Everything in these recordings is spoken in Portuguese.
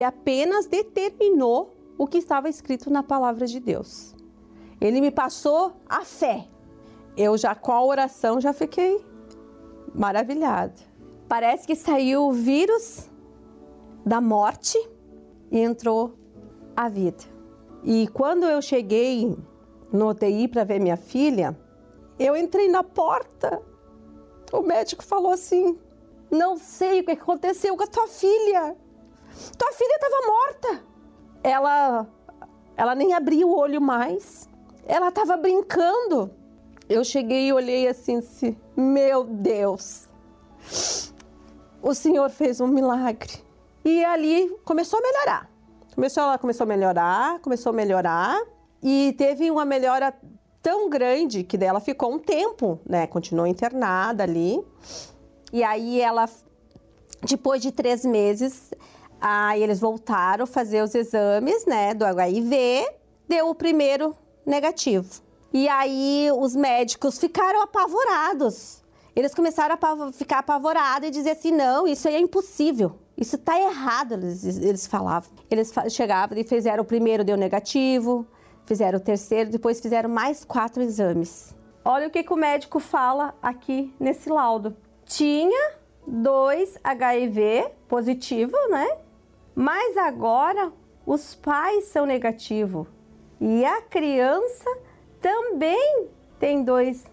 apenas determinou o que estava escrito na palavra de Deus. Ele me passou a fé. Eu já, com a oração, já fiquei maravilhada. Parece que saiu o vírus da morte e entrou a vida. E quando eu cheguei no UTI para ver minha filha, eu entrei na porta, o médico falou assim: não sei o que aconteceu com a tua filha. Tua filha estava morta. Ela nem abria o olho mais. Ela estava brincando. Eu cheguei e olhei assim, meu Deus, o Senhor fez um milagre. E ali começou a melhorar. Começou a melhorar. E teve uma melhora tão grande que dela ficou um tempo, né? Continuou internada ali. E aí ela, depois de 3 meses, aí eles voltaram a fazer os exames, né, do HIV, deu o primeiro negativo. E aí os médicos ficaram apavorados. Eles começaram a ficar apavorados e dizer assim: não, isso aí é impossível, isso está errado, eles falavam. Eles chegavam e fizeram o primeiro, deu negativo, fizeram o terceiro, depois fizeram mais 4 exames. Olha o que o médico fala aqui nesse laudo. Tinha 2 HIV positivo, né? Mas agora os pais são negativos. E a criança também tem 2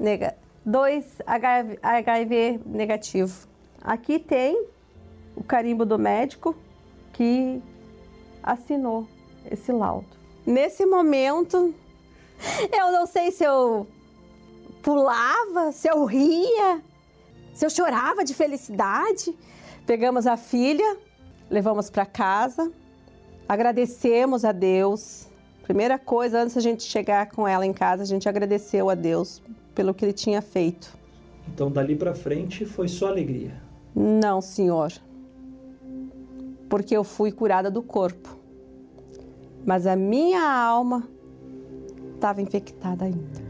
HIV negativo. Aqui tem o carimbo do médico que assinou esse laudo. Nesse momento, eu não sei se eu pulava, se eu ria, se eu chorava de felicidade. Pegamos a filha, levamos para casa, agradecemos a Deus. Primeira coisa, antes da gente chegar com ela em casa, a gente agradeceu a Deus pelo que Ele tinha feito. Então, dali para frente, foi só alegria? Não, Senhor. Porque eu fui curada do corpo. Mas a minha alma estava infectada ainda.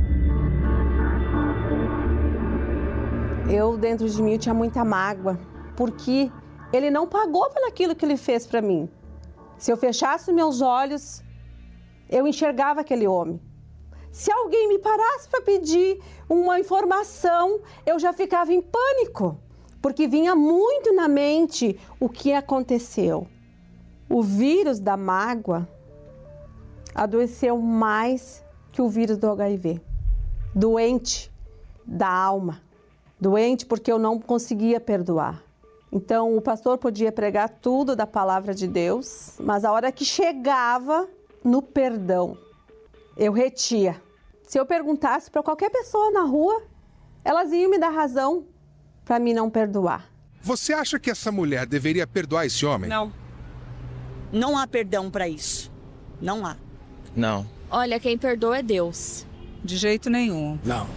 Eu, dentro de mim, tinha muita mágoa, porque Ele não pagou por aquilo que Ele fez para mim. Se eu fechasse meus olhos, eu enxergava aquele homem. Se alguém me parasse para pedir uma informação, eu já ficava em pânico, porque vinha muito na mente o que aconteceu. O vírus da mágoa adoeceu mais que o vírus do HIV. Doente da alma. Doente porque eu não conseguia perdoar. Então o pastor podia pregar tudo da palavra de Deus, mas a hora que chegava no perdão, eu retia. Se eu perguntasse para qualquer pessoa na rua, elas iam me dar razão para mim não perdoar. Você acha que essa mulher deveria perdoar esse homem? Não. Não há perdão para isso. Não há. Não. Olha, quem perdoa é Deus. De jeito nenhum. Não.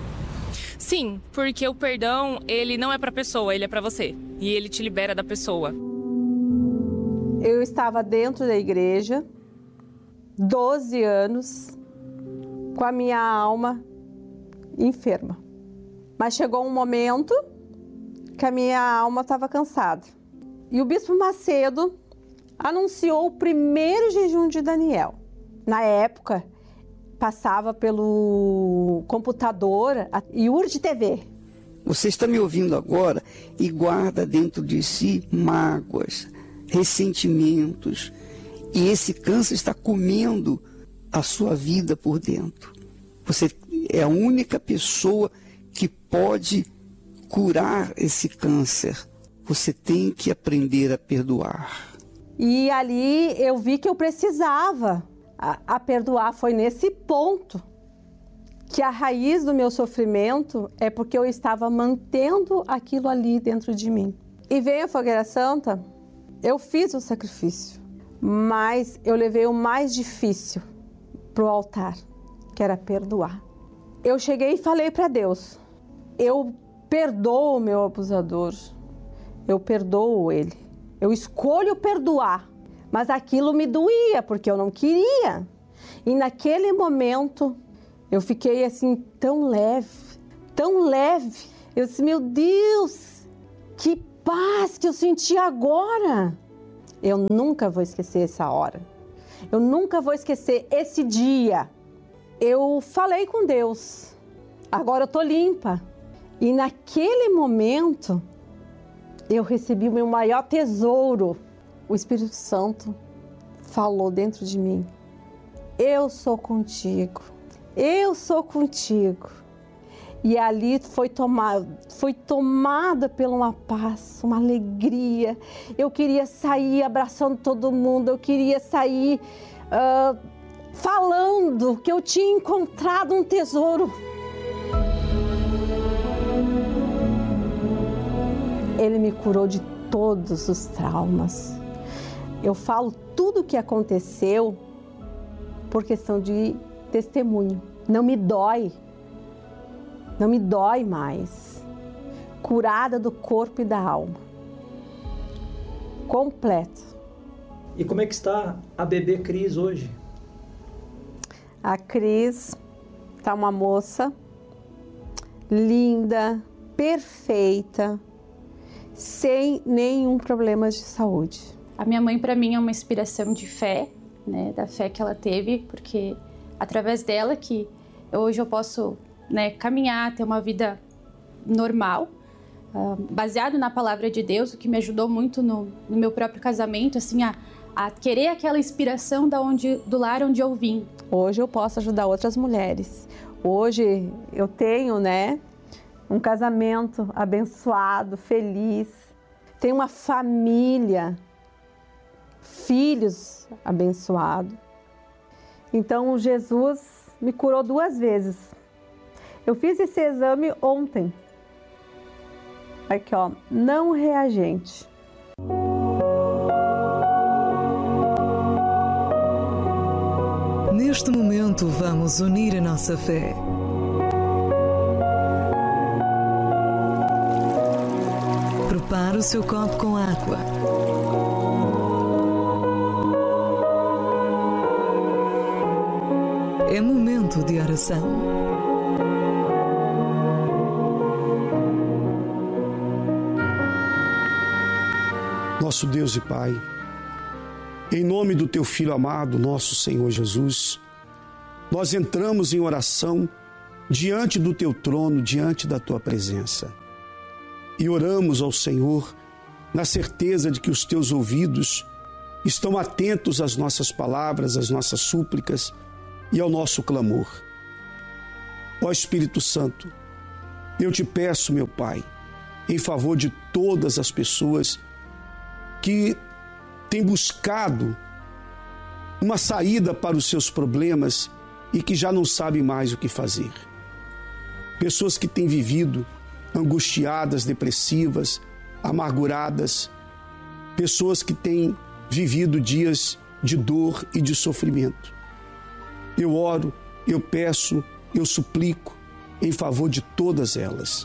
Sim, porque o perdão, ele não é pra pessoa, ele é pra você. E ele te libera da pessoa. Eu estava dentro da igreja, 12 anos, com a minha alma enferma. Mas chegou um momento que a minha alma estava cansada. E o Bispo Macedo anunciou o primeiro jejum de Daniel. Na época, passava pelo computador a IURD TV. Você está me ouvindo agora e guarda dentro de si mágoas, ressentimentos. E esse câncer está comendo a sua vida por dentro. Você é a única pessoa que pode curar esse câncer. Você tem que aprender a perdoar. E ali eu vi que eu precisava a perdoar. Foi nesse ponto que a raiz do meu sofrimento é porque eu estava mantendo aquilo ali dentro de mim. E veio a Fogueira Santa, eu fiz o sacrifício, mas eu levei o mais difícil para o altar, que era perdoar. Eu cheguei e falei para Deus: eu perdoo o meu abusador, eu perdoo ele, eu escolho perdoar, mas aquilo me doía porque eu não queria. E naquele momento eu fiquei assim tão leve, tão leve. Eu disse: meu Deus, que paz que eu senti agora. Eu nunca vou esquecer essa hora. Eu nunca vou esquecer esse dia. Eu falei com Deus. Agora eu tô limpa. E naquele momento, eu recebi o meu maior tesouro. O Espírito Santo falou dentro de mim. Eu sou contigo. Eu sou contigo. E ali foi tomada pela uma paz, uma alegria. Eu queria sair abraçando todo mundo, eu queria sair falando que eu tinha encontrado um tesouro. Ele me curou de todos os traumas. Eu falo tudo o que aconteceu por questão de testemunho. Não me dói. Não me dói mais. Curada do corpo e da alma. Completo. E como é que está a bebê Cris hoje? A Cris está uma moça linda, perfeita, sem nenhum problema de saúde. A minha mãe, para mim, é uma inspiração de fé, né? Da fé que ela teve, porque através dela que hoje eu posso, né, caminhar, ter uma vida normal, baseado na palavra de Deus, o que me ajudou muito no meu próprio casamento, assim, a querer aquela inspiração do lar onde eu vim. Hoje eu posso ajudar outras mulheres. Hoje eu tenho, né, um casamento abençoado, feliz. Tenho uma família, filhos abençoados. Então Jesus me curou 2 vezes. Eu fiz esse exame ontem. Aqui, ó, não reagente. Neste momento, vamos unir a nossa fé. Prepare o seu copo com água. É momento de oração. Nosso Deus e Pai, em nome do Teu Filho amado, nosso Senhor Jesus, nós entramos em oração diante do Teu trono, diante da Tua presença. E oramos ao Senhor na certeza de que os Teus ouvidos estão atentos às nossas palavras, às nossas súplicas e ao nosso clamor. Ó Espírito Santo, eu te peço, meu Pai, em favor de todas as pessoas que têm buscado uma saída para os seus problemas e que já não sabem mais o que fazer. Pessoas que têm vivido angustiadas, depressivas, amarguradas. Pessoas que têm vivido dias de dor e de sofrimento. Eu oro, eu peço, eu suplico em favor de todas elas.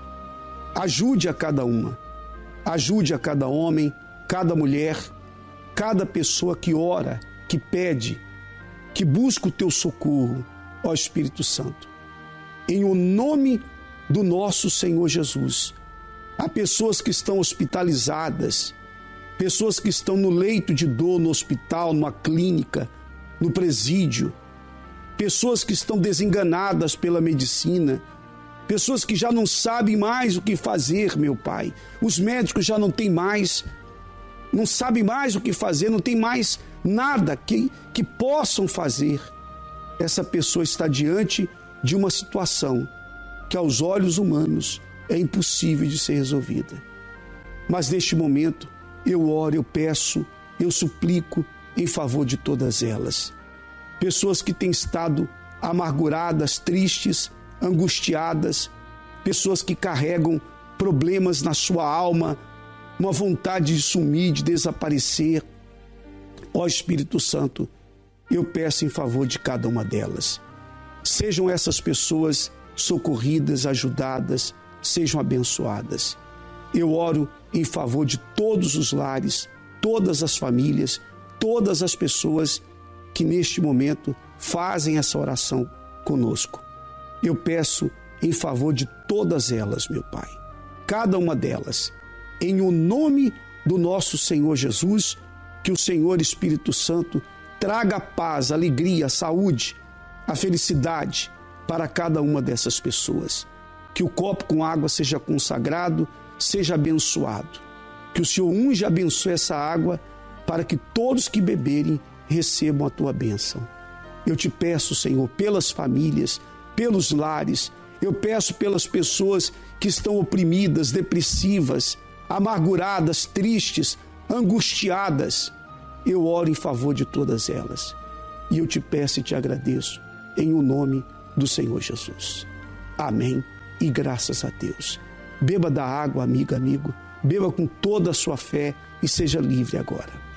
Ajude a cada uma. Ajude a cada homem, cada mulher, cada pessoa que ora, que pede, que busca o teu socorro, ó Espírito Santo. Em o nome do nosso Senhor Jesus, há pessoas que estão hospitalizadas, pessoas que estão no leito de dor, no hospital, numa clínica, no presídio, pessoas que estão desenganadas pela medicina, pessoas que já não sabem mais o que fazer, meu Pai. Os médicos já não têm mais, não sabem mais o que fazer, não tem mais nada que possam fazer. Essa pessoa está diante de uma situação que aos olhos humanos é impossível de ser resolvida. Mas neste momento eu oro, eu peço, eu suplico em favor de todas elas. Pessoas que têm estado amarguradas, tristes, angustiadas, pessoas que carregam problemas na sua alma, uma vontade de sumir, de desaparecer. Ó Espírito Santo, eu peço em favor de cada uma delas. Sejam essas pessoas socorridas, ajudadas, sejam abençoadas. Eu oro em favor de todos os lares, todas as famílias, todas as pessoas que neste momento fazem essa oração conosco. Eu peço em favor de todas elas, meu Pai, cada uma delas, em o nome do nosso Senhor Jesus, Que o Senhor Espírito Santo traga a paz, a alegria, a saúde, a felicidade para cada uma dessas pessoas. Que o copo com água seja consagrado, seja abençoado. Que o Senhor unja e abençoe essa água para que todos que beberem recebam a tua bênção. Eu te peço, Senhor, pelas famílias, pelos lares, eu peço pelas pessoas que estão oprimidas, depressivas, amarguradas, tristes, angustiadas. Eu oro em favor de todas elas. E eu te peço e te agradeço em o nome do Senhor Jesus. Amém e graças a Deus. Beba da água, amiga, amigo. Beba com toda a sua fé e seja livre agora.